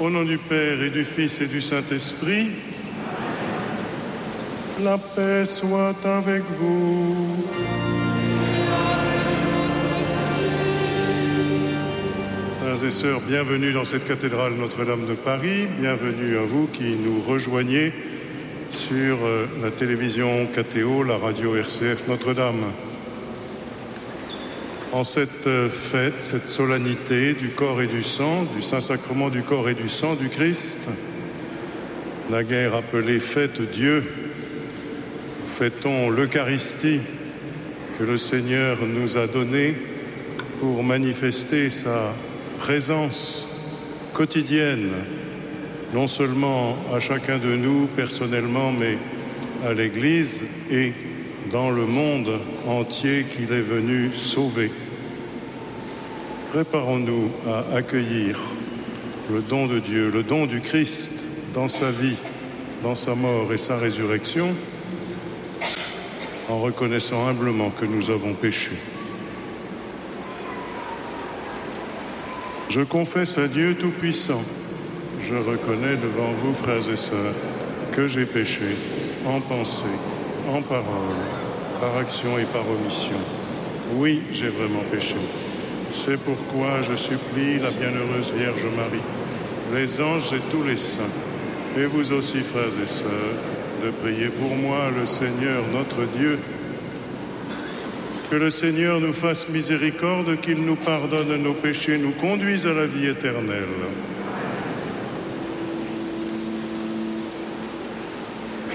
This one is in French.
Au nom du Père et du Fils et du Saint-Esprit, la paix soit avec vous. Frères et sœurs, bienvenue dans cette cathédrale Notre-Dame de Paris. Bienvenue à vous qui nous rejoignez sur la télévision KTO, la radio RCF Notre-Dame. En cette fête, cette solennité du corps et du sang, du Saint-Sacrement du corps et du sang du Christ, naguère appelée Fête Dieu, fêtons l'Eucharistie que le Seigneur nous a donnée pour manifester sa présence quotidienne, non seulement à chacun de nous personnellement, mais à l'Église et dans le monde entier qu'il est venu sauver. Préparons-nous à accueillir le don de Dieu, le don du Christ dans sa vie, dans sa mort et sa résurrection, en reconnaissant humblement que nous avons péché. Je confesse à Dieu Tout-Puissant, je reconnais devant vous, frères et sœurs, que j'ai péché en pensée, en parole, par action et par omission. Oui, j'ai vraiment péché. C'est pourquoi je supplie la bienheureuse Vierge Marie, les anges et tous les saints, et vous aussi, frères et sœurs, de prier pour moi, le Seigneur notre Dieu. Que le Seigneur nous fasse miséricorde, qu'il nous pardonne nos péchés, nous conduise à la vie éternelle.